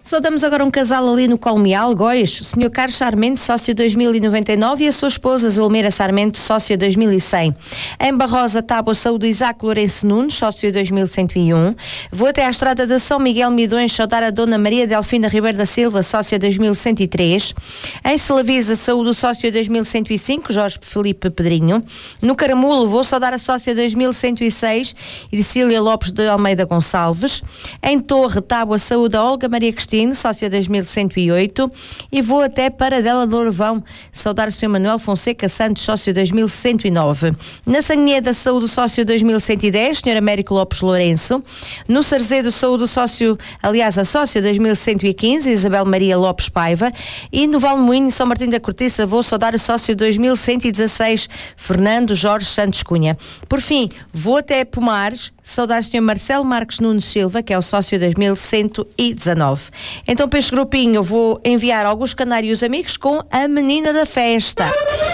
Saudamos agora um casal ali no Colmeal, Góis, o Sr. Carlos Sarmento, sócio 2099, e a sua esposa, Zulmira Sarmento, sócia 2100. Em Barrosa, Tábua, Saúde, Isaac Lourenço Nunes, sócio 2101. Vou até à Estrada de São Miguel Midões saudar a Dona Maria Delfina Ribeiro da Silva, sócia 2103. Em Selavisa, Saúde, o sócio 2105, Jorge Felipe Pedrinho. No Caramulo, vou saudar a sócia 2106, Ircília Lopes de Almeida Gonçalves. Em Torre, Tábua, Saúde, a Olga Maria Cristina, sócia 2108, e vou até para Dela do Orvão saudar o Sr. Manuel Fonseca Santos, sócio 2109. Na Sanguineda, Saúde, sócio 2110, Sr. Américo Lopes Lourenço. No Sarzedo, Saúde, sócio, aliás, a sócia 2115, Isabel Maria Lopes Paiva. E no Valmoinho, São Martim da Cortiça, vou saudar o sócio 2116, Fernando Jorge Santos Cunha. Por fim, vou até Pomares saudar o Sr. Marcelo Marques Nunes Silva, que é o sócio 2119. Então, para este grupinho, vou enviar alguns canários amigos com a menina da festa.